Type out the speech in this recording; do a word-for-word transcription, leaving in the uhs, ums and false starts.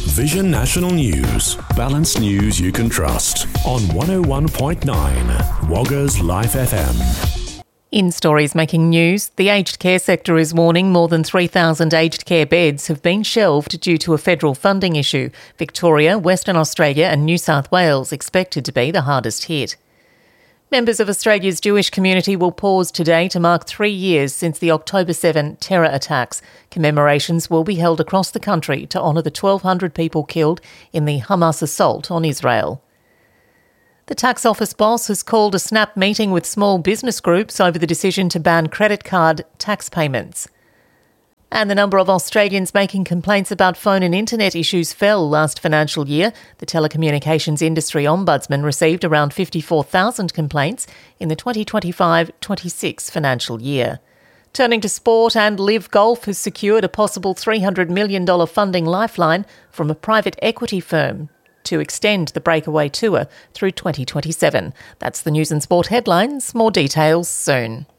Vision National News. Balanced news you can trust. On one oh one point nine, Wagga's Life F M. In stories making news, the aged care sector is warning more than three thousand aged care beds have been shelved due to a federal funding issue. Victoria, Western Australia and New South Wales expected to be the hardest hit. Members of Australia's Jewish community will pause today to mark three years since the October seventh terror attacks. Commemorations will be held across the country to honour the twelve hundred people killed in the Hamas assault on Israel. The tax office boss has called a snap meeting with small business groups over the decision to ban credit card tax payments. And the number of Australians making complaints about phone and internet issues fell last financial year. The telecommunications industry ombudsman received around fifty-four thousand complaints in the twenty twenty-five twenty-six financial year. Turning to sport, and Live Golf has secured a possible three hundred million dollars funding lifeline from a private equity firm to extend the Breakaway Tour through twenty twenty-seven. That's the news and sport headlines. More details soon.